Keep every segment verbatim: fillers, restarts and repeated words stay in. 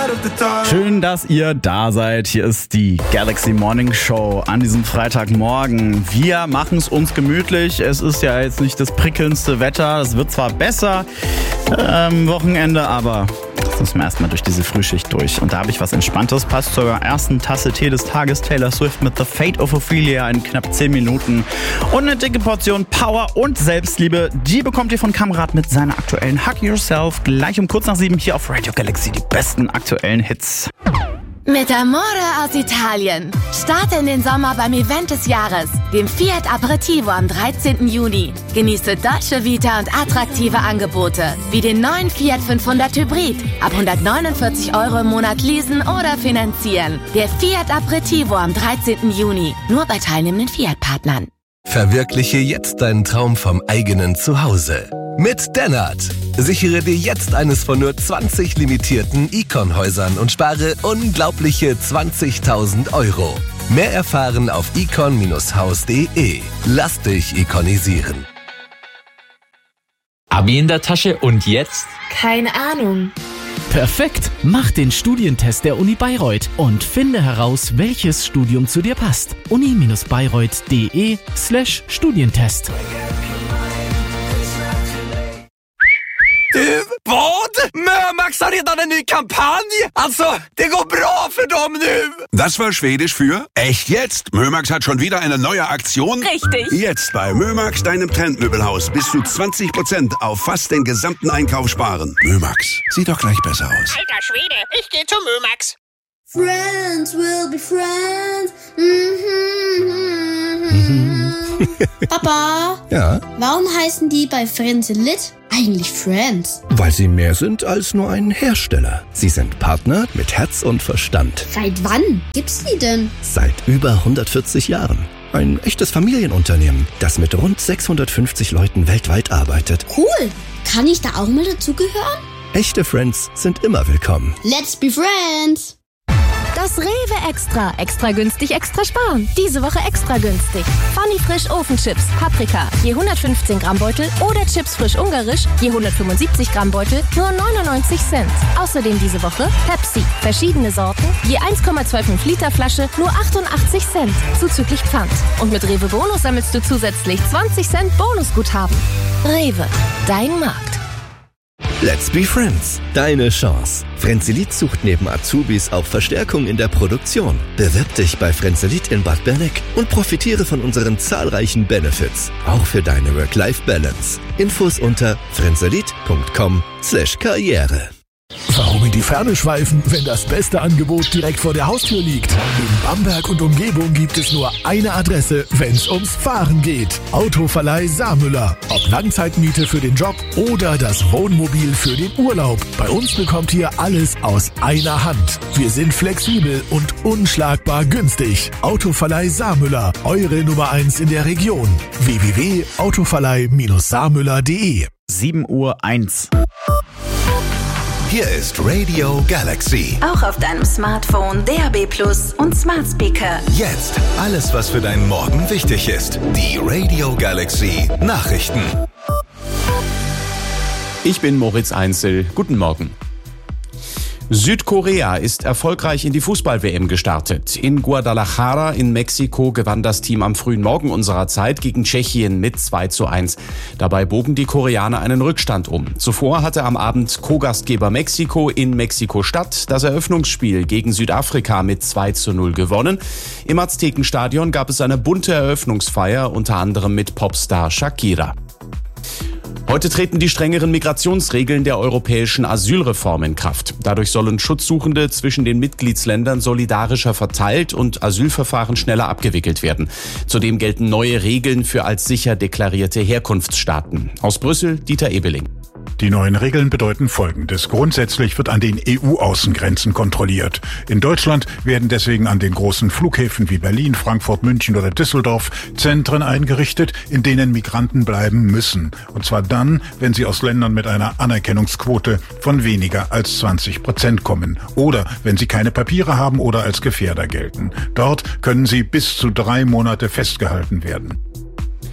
Schön, dass ihr da seid. Hier ist die Galaxy Morning Show an diesem Freitagmorgen. Wir machen es uns gemütlich. Es ist ja jetzt nicht das prickelndste Wetter. Es wird zwar besser am ähm, Wochenende, aber das müssen wir erstmal durch diese Frühschicht durch. Und da habe ich was Entspanntes. Passt zur ersten Tasse Tee des Tages. Taylor Swift mit The Fate of Ophelia in knapp zehn Minuten. Und eine dicke Portion Power und Selbstliebe. Die bekommt ihr von Kamrat mit seiner aktuellen Hug Yourself. Gleich um kurz nach sieben hier auf Radio Galaxy. Die besten aktuellen Hits. Mit Amore aus Italien. Starte in den Sommer beim Event des Jahres, dem Fiat Aperitivo am dreizehnten Juni. Genieße Dolce Vita und attraktive Angebote, wie den neuen Fiat fünfhundert Hybrid. Ab hundertneunundvierzig Euro im Monat leasen oder finanzieren. Der Fiat Aperitivo am dreizehnten Juni. Nur bei teilnehmenden Fiat-Partnern. Verwirkliche jetzt deinen Traum vom eigenen Zuhause. Mit Dennert. Sichere dir jetzt eines von nur zwanzig limitierten Icon-Häusern und spare unglaubliche zwanzigtausend Euro. Mehr erfahren auf icon Bindestrich haus punkt de. Lass dich ikonisieren. Abi in der Tasche und jetzt? Keine Ahnung. Perfekt! Mach den Studientest der Uni Bayreuth und finde heraus, welches Studium zu dir passt. uni-bayreuth.de slash Studientest. Du, vad? Mömax har redan en ny kampanj! Alltså, det går bra för dem nu! Das war Schwedisch für echt jetzt. Mömax hat schon wieder eine neue Aktion. Richtig. Jetzt bei Mömax, deinem Trendmöbelhaus, bis zu zwanzig Prozent auf fast den gesamten Einkauf sparen. Mömax, sieht doch gleich besser aus. Alter Schwede, ich geh zu Mömax. Friends will be friends. Mm-hmm. Papa? Ja? Warum heißen die bei Frenzelit eigentlich Friends? Weil sie mehr sind als nur ein Hersteller. Sie sind Partner mit Herz und Verstand. Seit wann gibt's die denn? Seit über hundertvierzig Jahren. Ein echtes Familienunternehmen, das mit rund sechshundertfünfzig Leuten weltweit arbeitet. Cool. Kann ich da auch mal dazugehören? Echte Friends sind immer willkommen. Let's be friends. Das Rewe Extra. Extra günstig, extra sparen. Diese Woche extra günstig. Funny Frisch Ofenchips, Paprika, je hundertfünfzehn Gramm Beutel oder Chips frisch ungarisch, je hundertfünfundsiebzig Gramm Beutel, nur neunundneunzig Cent. Außerdem diese Woche Pepsi, verschiedene Sorten, je eins Komma fünfundzwanzig Liter Flasche, nur achtundachtzig Cent, zuzüglich Pfand. Und mit Rewe Bonus sammelst du zusätzlich zwanzig Cent Bonusguthaben. Rewe, dein Markt. Let's be friends. Deine Chance. Frenzelit sucht neben Azubis auch Verstärkung in der Produktion. Bewirb dich bei Frenzelit in Bad Berneck und profitiere von unseren zahlreichen Benefits. Auch für deine Work-Life-Balance. Infos unter frenzelit.com slash Karriere. Warum in die Ferne schweifen, wenn das beste Angebot direkt vor der Haustür liegt? In Bamberg und Umgebung gibt es nur eine Adresse, wenn's ums Fahren geht. Autoverleih Saarmüller. Ob Langzeitmiete für den Job oder das Wohnmobil für den Urlaub. Bei uns bekommt ihr alles aus einer Hand. Wir sind flexibel und unschlagbar günstig. Autoverleih Saarmüller, eure Nummer eins in der Region. w w w punkt autoverleih saarmüller punkt de. sieben Uhr eins. Hier ist Radio Galaxy. Auch auf deinem Smartphone, D A B Plus und Smart Speaker. Jetzt alles, was für deinen Morgen wichtig ist. Die Radio Galaxy Nachrichten. Ich bin Moritz Einzel. Guten Morgen. Südkorea ist erfolgreich in die Fußball-W M gestartet. In Guadalajara in Mexiko gewann das Team am frühen Morgen unserer Zeit gegen Tschechien mit zwei zu eins. Dabei bogen die Koreaner einen Rückstand um. Zuvor hatte am Abend Co-Gastgeber Mexiko in Mexiko-Stadt das Eröffnungsspiel gegen Südafrika mit zwei zu null gewonnen. Im Aztekenstadion gab es eine bunte Eröffnungsfeier, unter anderem mit Popstar Shakira. Heute treten die strengeren Migrationsregeln der europäischen Asylreform in Kraft. Dadurch sollen Schutzsuchende zwischen den Mitgliedsländern solidarischer verteilt und Asylverfahren schneller abgewickelt werden. Zudem gelten neue Regeln für als sicher deklarierte Herkunftsstaaten. Aus Brüssel, Dieter Ebeling. Die neuen Regeln bedeuten Folgendes. Grundsätzlich wird an den E U-Außengrenzen kontrolliert. In Deutschland werden deswegen an den großen Flughäfen wie Berlin, Frankfurt, München oder Düsseldorf Zentren eingerichtet, in denen Migranten bleiben müssen. Und zwar dann, wenn sie aus Ländern mit einer Anerkennungsquote von weniger als zwanzig Prozent kommen. Oder wenn sie keine Papiere haben oder als Gefährder gelten. Dort können sie bis zu drei Monate festgehalten werden.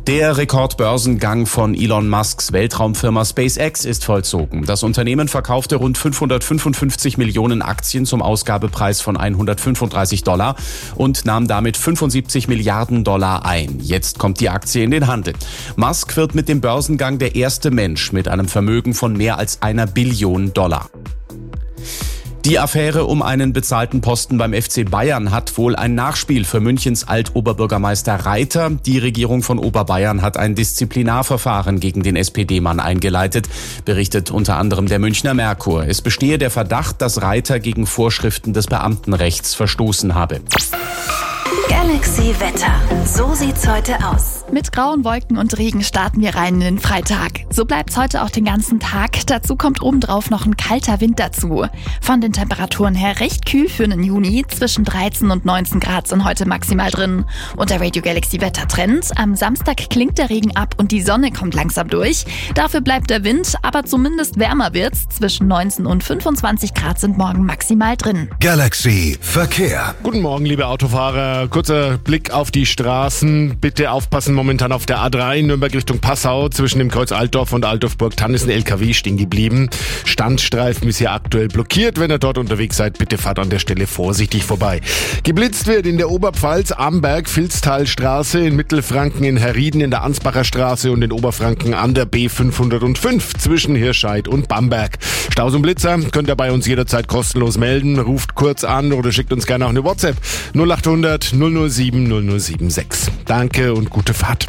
Der Rekordbörsengang von Elon Musks Weltraumfirma SpaceX ist vollzogen. Das Unternehmen verkaufte rund fünfhundertfünfundfünfzig Millionen Aktien zum Ausgabepreis von hundertfünfunddreißig Dollar und nahm damit fünfundsiebzig Milliarden Dollar ein. Jetzt kommt die Aktie in den Handel. Musk wird mit dem Börsengang der erste Mensch mit einem Vermögen von mehr als einer Billion Dollar. Die Affäre um einen bezahlten Posten beim F C Bayern hat wohl ein Nachspiel für Münchens Alt-Oberbürgermeister Reiter. Die Regierung von Oberbayern hat ein Disziplinarverfahren gegen den S P D-Mann eingeleitet, berichtet unter anderem der Münchner Merkur. Es bestehe der Verdacht, dass Reiter gegen Vorschriften des Beamtenrechts verstoßen habe. Galaxy Wetter. So sieht's heute aus. Mit grauen Wolken und Regen starten wir rein in den Freitag. So bleibt's heute auch den ganzen Tag. Dazu kommt obendrauf noch ein kalter Wind dazu. Von den Temperaturen her recht kühl für den Juni. Zwischen dreizehn und neunzehn Grad sind heute maximal drin. Und der Radio Galaxy Wettertrend. Am Samstag klingt der Regen ab und die Sonne kommt langsam durch. Dafür bleibt der Wind, aber zumindest wärmer wird's. Zwischen neunzehn und fünfundzwanzig Grad sind morgen maximal drin. Galaxy Verkehr. Guten Morgen, liebe Autofahrer. Kurzer Blick auf die Straßen. Bitte aufpassen, momentan auf der A drei Nürnberg Richtung Passau. Zwischen dem Kreuz Altdorf und Altdorf-Burgtann ist ein L K W stehen geblieben. Standstreifen ist hier aktuell blockiert. Wenn ihr dort unterwegs seid, bitte fahrt an der Stelle vorsichtig vorbei. Geblitzt wird in der Oberpfalz Amberg, Vilstalstraße, in Mittelfranken in Herrieden, in der Ansbacher Straße und in Oberfranken an der B fünfhundertfünf zwischen Hirscheid und Bamberg. Staus und Blitzer könnt ihr bei uns jederzeit kostenlos melden. Ruft kurz an oder schickt uns gerne auch eine WhatsApp. null achthundert null null sieben null null sieben sechs. Danke und gute Fahrt.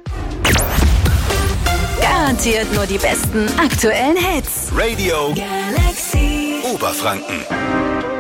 Garantiert nur die besten aktuellen Hits. Radio Galaxy Oberfranken.